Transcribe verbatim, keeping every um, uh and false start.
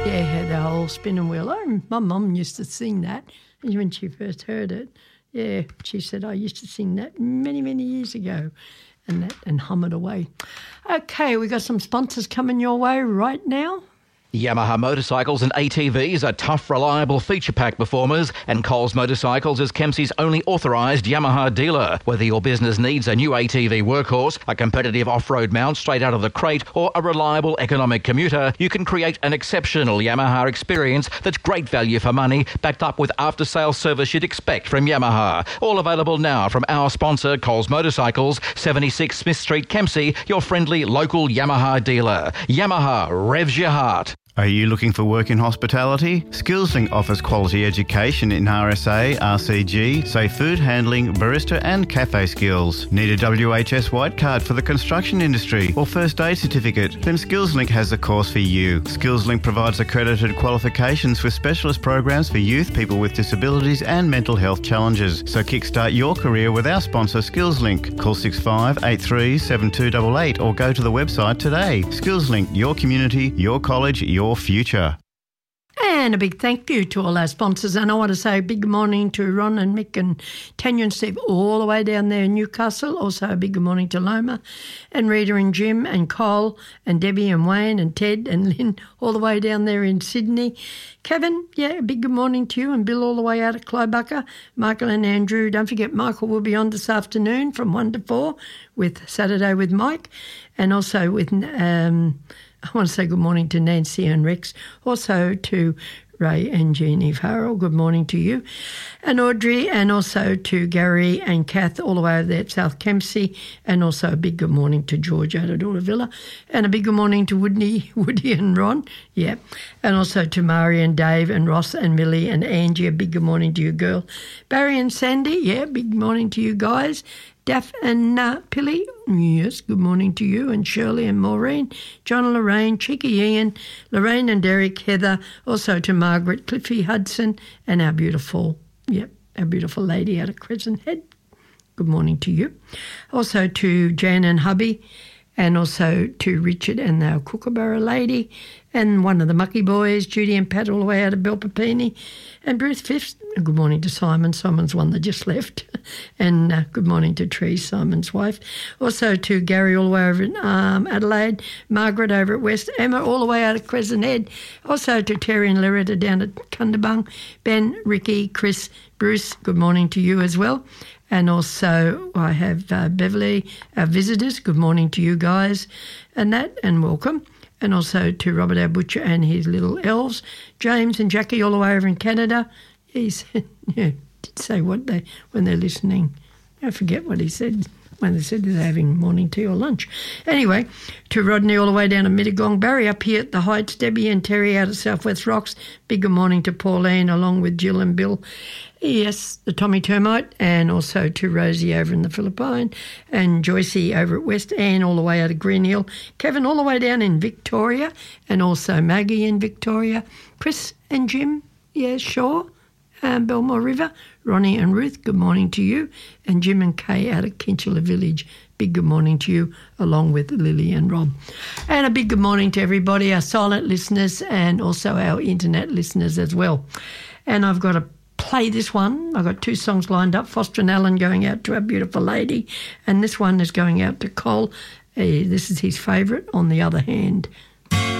Yeah, the whole spinning wheel. I, my mum used to sing that when she first heard it. Yeah, she said, I used to sing that many, many years ago and that and hum it away. Okay, we got some sponsors coming your way right now. Yamaha motorcycles and A T Vs are tough, reliable, feature-packed performers, and Coles Motorcycles is Kempsey's only authorised Yamaha dealer. Whether your business needs a new A T V workhorse, a competitive off-road mount straight out of the crate, or a reliable economic commuter, you can create an exceptional Yamaha experience that's great value for money, backed up with after-sales service you'd expect from Yamaha. All available now from our sponsor, Coles Motorcycles, seventy-six Smith Street, Kempsey, your friendly local Yamaha dealer. Yamaha revs your heart. Are you looking for work in hospitality? SkillsLink offers quality education in R S A, R C G, safe food handling, barista and cafe skills. Need a W H S white card for the construction industry or first aid certificate? Then SkillsLink has a course for you. SkillsLink provides accredited qualifications with specialist programs for youth, people with disabilities and mental health challenges. So kickstart your career with our sponsor SkillsLink. Call six five eight three seven two eight eight or go to the website today. SkillsLink, your community, your college, your Your future. And a big thank you to all our sponsors. And I want to say a big good morning to Ron and Mick and Tanya and Steve all the way down there in Newcastle. Also a big good morning to Loma and Rita and Jim and Cole and Debbie and Wayne and Ted and Lynn all the way down there in Sydney. Kevin, yeah, a big good morning to you, and Bill all the way out at Clobucca. Michael and Andrew, don't forget Michael will be on this afternoon from one to four with Saturday with Mike, and also with... Um, I want to say good morning to Nancy and Rex, also to Ray and Jeannie Farrell. Good morning to you. And Audrey, and also to Gary and Kath all the way over there at South Kempsey, and also a big good morning to George out at Villa, and a big good morning to Woody, Woody and Ron, yeah, and also to Mari and Dave and Ross and Millie and Angie, a big good morning to you, girl. Barry and Sandy, yeah, big morning to you guys. Daff and uh, Pilly, yes, good morning to you, and Shirley and Maureen, John and Lorraine, Cheeky Ian, Lorraine and Derek, Heather, also to Margaret, Cliffy Hudson, and our beautiful, yep, our beautiful lady out of Crescent Head. Good morning to you. Also to Jan and hubby, and also to Richard and our Kookaburra lady, and one of the Mucky boys, Judy and Pat all the way out of Belpapini, and Bruce Fifth. Good morning to Simon. Simon's one that just left. And uh, good morning to Tree, Simon's wife. Also to Gary all the way over in um, Adelaide, Margaret over at West, Emma all the way out of Crescent Head. Also to Terry and Loretta down at Cundabung, Ben, Ricky, Chris, Bruce, good morning to you as well. And also I have uh, Beverly, our visitors, good morning to you guys, and that, and welcome. And also to Robert, our butcher, and his little elves, James and Jackie all the way over in Canada. He said, yeah, did say what they, when they're listening. I forget what he said when they said they're having morning tea or lunch. Anyway, to Rodney all the way down to Mittagong, Barry up here at the Heights, Debbie and Terry out of Southwest Rocks. Big good morning to Pauline along with Jill and Bill. Yes, the Tommy Termite, and also to Rosie over in the Philippine, and Joycey over at West Anne all the way out of Green Hill, Kevin all the way down in Victoria, and also Maggie in Victoria, Chris and Jim, yeah, sure, um, Belmore River, Ronnie and Ruth, good morning to you, and Jim and Kay out at Kinchela Village, big good morning to you, along with Lily and Rob. And a big good morning to everybody, our silent listeners and also our internet listeners as well. And I've got a play this one. I've got two songs lined up, Foster and Allen going out to our beautiful lady, and this one is going out to Cole. Uh, this is his favourite, On the Other Hand.